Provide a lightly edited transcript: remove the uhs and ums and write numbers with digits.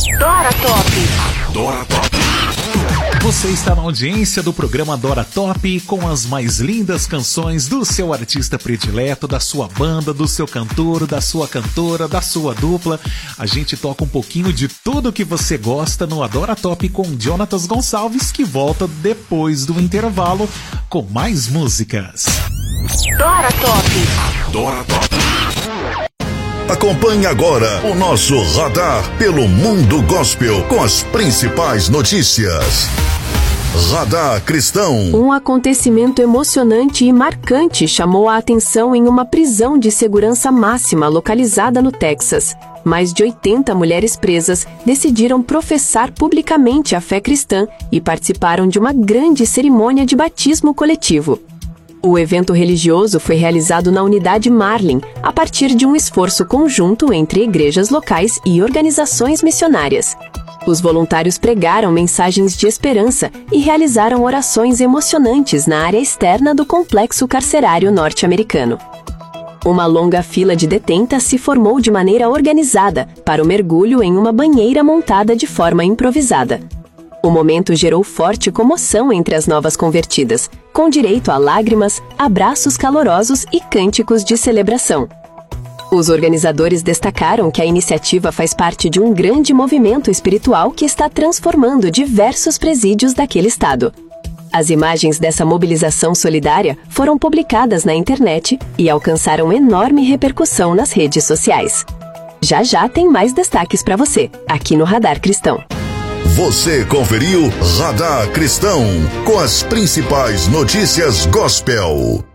Dora Top. Dora Top. Você está na audiência do programa Dora Top com as mais lindas canções do seu artista predileto, da sua banda, do seu cantor, da sua cantora, da sua dupla. A gente toca um pouquinho de tudo que você gosta no Adora Top com Jonatas Gonçalves, que volta depois do intervalo com mais músicas. Dora Top. Dora Top. Acompanhe agora o nosso radar pelo mundo gospel com as principais notícias. Radar Cristão. Um acontecimento emocionante e marcante chamou a atenção em uma prisão de segurança máxima localizada no Texas. Mais de 80 mulheres presas decidiram professar publicamente a fé cristã e participaram de uma grande cerimônia de batismo coletivo. O evento religioso foi realizado na unidade Marlin, a partir de um esforço conjunto entre igrejas locais e organizações missionárias. Os voluntários pregaram mensagens de esperança e realizaram orações emocionantes na área externa do complexo carcerário norte-americano. Uma longa fila de detentas se formou de maneira organizada para o mergulho em uma banheira montada de forma improvisada. O momento gerou forte comoção entre as novas convertidas, com direito a lágrimas, abraços calorosos e cânticos de celebração. Os organizadores destacaram que a iniciativa faz parte de um grande movimento espiritual que está transformando diversos presídios daquele estado. As imagens dessa mobilização solidária foram publicadas na internet e alcançaram enorme repercussão nas redes sociais. Já já tem mais destaques para você, aqui no Radar Cristão. Você conferiu Radar Cristão com as principais notícias gospel.